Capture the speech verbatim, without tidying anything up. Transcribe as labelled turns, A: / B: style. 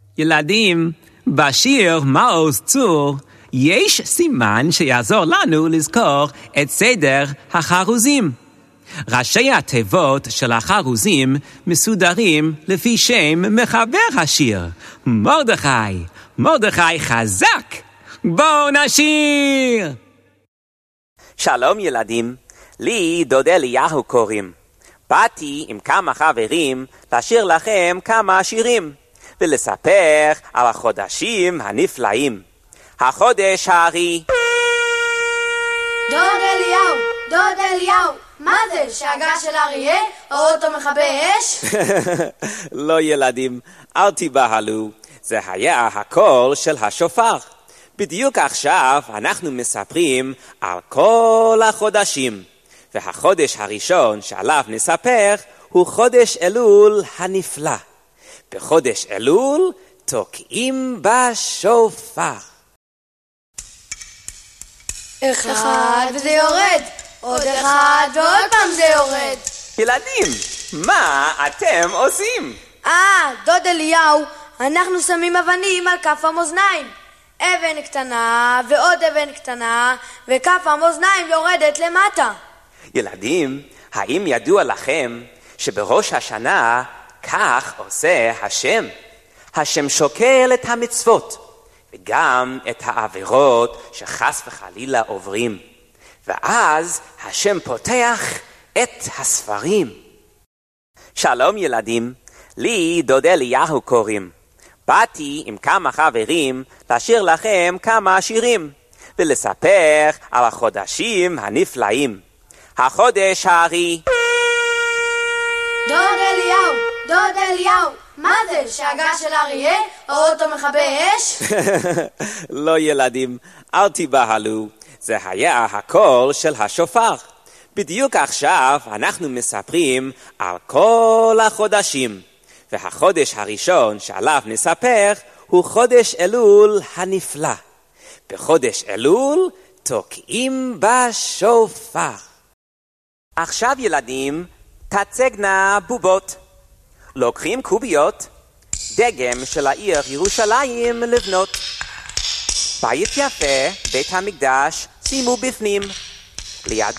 A: ילדים, בשיר מעוז צור יש סימן שיעזור לנו לזכור את סדר החרוזים. ראשי התיבות של החרוזים מסודרים לפי שם מחבר השיר, מרדכי. מרדכי חזק! בואו נשיר!
B: שלום ילדים, לי דוד אליהו קוראים. באתי עם כמה חברים לשיר לכם כמה שירים ולספר על החודשים הנפלאים. החודש הארי.
C: דוד אליהו, דוד אליהו, מה זה? שאגה של אריה? או אותו מכבי אש?
B: לא ילדים, אל תיבהלו, זה היה הקול של השופר. בדיוק עכשיו אנחנו מספרים על כל החודשים, והחודש הראשון שעליו נספר הוא חודש אלול הנפלא. בחודש אלול תוקעים בשופר.
C: אחד וזה יורד, עוד אחד ועוד פעם זה יורד.
B: ילדים, מה אתם עושים?
C: אה, דוד אליהו, אנחנו שמים אבנים על כף המאזניים. אבן קטנה ועוד אבן קטנה, וכף המאזניים יורדת למטה.
B: ילדים, האם ידוע לכם שבראש השנה כך עושה השם? השם שוקל את המצוות וגם את העבירות שחס וחלילה עוברים, ואז השם פותח את הספרים. שלום ילדים, לי דוד אליהו קוראים. באתי עם כמה חברים לשיר לכם כמה שירים ולספר על החודשים הנפלאים. החודש הארי.
C: דוד אליהו, דוד אליהו, מה זה? שאגה של אריה? או אותו מכבי אש?
B: לא ילדים, אל תיבהלו, זה היה הקול של השופר. בדיוק עכשיו אנחנו מספרים על כל החודשים, והחודש הראשון שעליו נספר הוא חודש אלול הנפלא. בחודש אלול תוקעים בשופר. עכשיו ילדים, תצגנה בובות. לוקחים קוביות, דגם של העיר ירושלים לבנות. בית יפה, בית המקדש, שימו בפנים. ליד